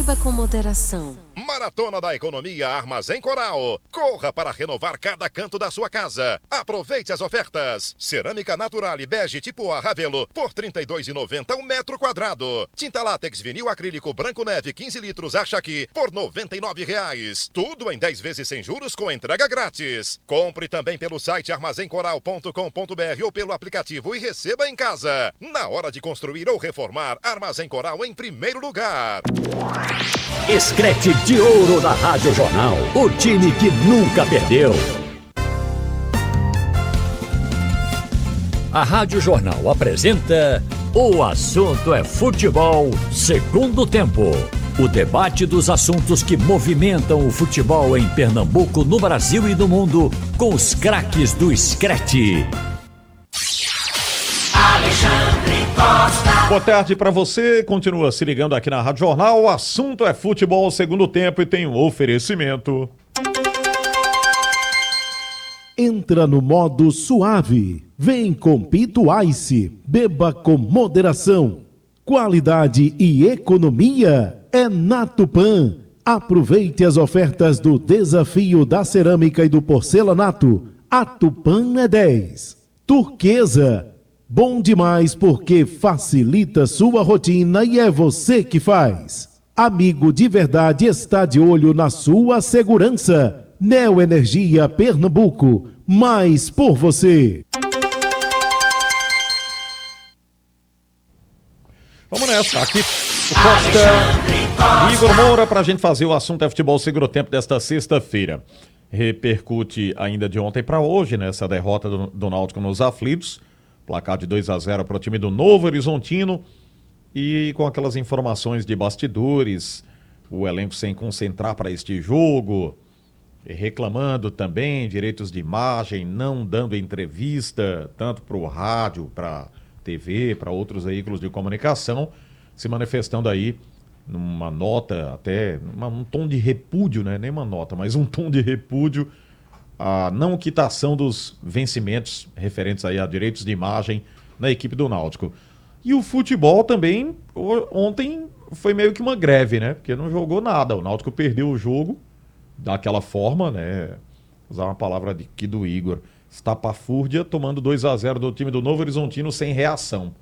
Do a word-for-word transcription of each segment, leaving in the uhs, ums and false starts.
Beba com moderação. Maratona da Economia Armazém Coral. Corra para renovar cada canto da sua casa. Aproveite as ofertas. Cerâmica Naturale Bege tipo A Ravelo por trinta e dois reais e noventa centavos um metro quadrado. Tinta látex vinil acrílico Branco Neve quinze litros Achaqui por noventa e nove reais. Tudo em dez vezes sem juros com entrega grátis. Compre também pelo site armazém coral ponto com ponto br ou pelo aplicativo e receba em casa. Na hora de construir ou reformar, Armazém Coral em primeiro lugar. Screte de ouro da Rádio Jornal, o time que nunca perdeu. A Rádio Jornal apresenta O Assunto é Futebol, segundo tempo. O debate dos assuntos que movimentam o futebol em Pernambuco, no Brasil e no mundo, com os craques do Screte. Alexandre Costa. Boa tarde para você, continua se ligando aqui na Rádio Jornal, o assunto é futebol segundo tempo e tem um oferecimento. Entra no modo suave, vem com Pito Ice, beba com moderação. Qualidade e economia é na Tupã. Aproveite as ofertas do Desafio da Cerâmica e do Porcelanato. A Tupã é dez. Turquesa. Bom demais porque facilita sua rotina e é você que faz. Amigo de verdade está de olho na sua segurança. Neoenergia Pernambuco, mais por você. Vamos nessa, aqui o Costa, Igor Moura, para a gente fazer o assunto é futebol segundo tempo desta sexta-feira. Repercute ainda de ontem para hoje, nessa derrota do, do Náutico nos aflitos. Placar de dois a zero para o time do Novo Horizontino e com aquelas informações de bastidores, o elenco sem concentrar para este jogo, reclamando também direitos de imagem, não dando entrevista, tanto para o rádio, para a T V, para outros veículos de comunicação, se manifestando aí numa nota, até uma, um tom de repúdio, né? Nem uma nota, mas um tom de repúdio a não quitação dos vencimentos referentes aí a direitos de imagem na equipe do Náutico. E o futebol também, ontem foi meio que uma greve, né? Porque não jogou nada. O Náutico perdeu o jogo daquela forma, né? Usar uma palavra aqui do Igor, estapafúrdia, tomando dois a zero do time do Novo Horizontino sem reação.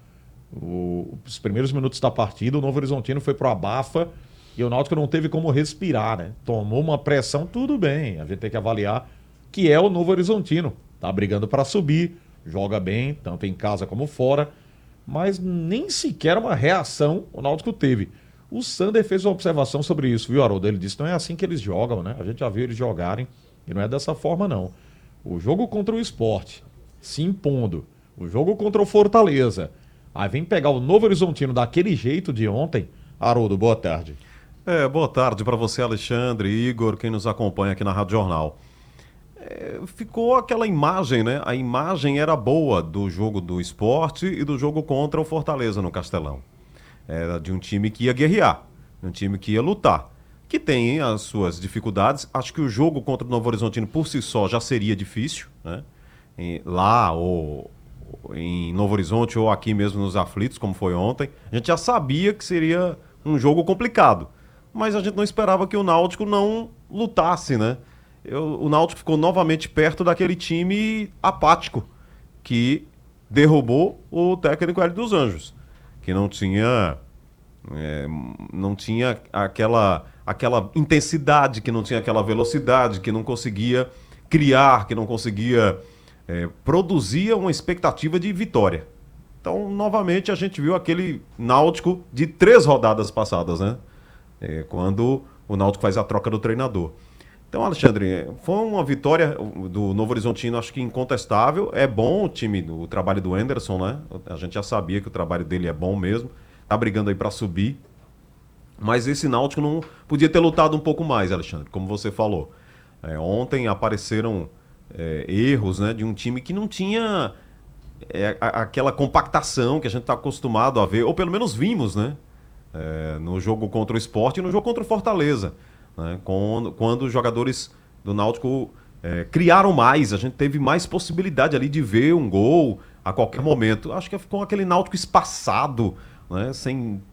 O, os primeiros minutos da partida, o Novo Horizontino foi pro abafa e o Náutico não teve como respirar, né? Tomou uma pressão, tudo bem, a gente tem que avaliar que é o Novo Horizontino. Tá brigando para subir, joga bem, tanto em casa como fora, mas nem sequer uma reação o Náutico teve. O Sander fez uma observação sobre isso, viu, Haroldo? Ele disse que não é assim que eles jogam, né? A gente já viu eles jogarem e não é dessa forma, não. O jogo contra o Sport, se impondo. O jogo contra o Fortaleza. Aí vem pegar o Novo Horizontino daquele jeito de ontem. Haroldo, boa tarde. É, boa tarde para você, Alexandre, Igor, quem nos acompanha aqui na Rádio Jornal. É, ficou aquela imagem, né? A imagem era boa do jogo do Sport e do jogo contra o Fortaleza no Castelão. Era de um time que ia guerrear, de um time que ia lutar, que tem as suas dificuldades. Acho que o jogo contra o Novo Horizontino por si só já seria difícil, né? Em, lá ou em Novo Horizonte ou aqui mesmo nos aflitos, como foi ontem. A gente já sabia que seria um jogo complicado, mas a gente não esperava que o Náutico não lutasse, né? Eu, o Náutico ficou novamente perto daquele time apático que derrubou o técnico Hélio dos Anjos, que não tinha, é, não tinha aquela, aquela intensidade, que não tinha aquela velocidade, que não conseguia criar, que não conseguia é, produzir uma expectativa de vitória. Então, novamente, a gente viu aquele Náutico de três rodadas passadas, né? É, quando o Náutico faz a troca do treinador. Então, Alexandre, foi uma vitória do Novo Horizontino, acho que incontestável. É bom o time, o trabalho do Anderson, né? A gente já sabia que o trabalho dele é bom mesmo. Tá brigando aí para subir. Mas esse Náutico não podia ter lutado um pouco mais, Alexandre, como você falou. É, ontem apareceram é, erros, né, de um time que não tinha é, a, aquela compactação que a gente está acostumado a ver, ou pelo menos vimos, né? É, no jogo contra o Sport e no jogo contra o Fortaleza. Né, quando, quando os jogadores do Náutico é, criaram mais, a gente teve mais possibilidade ali de ver um gol a qualquer momento. Acho que ficou aquele Náutico espaçado, né, sem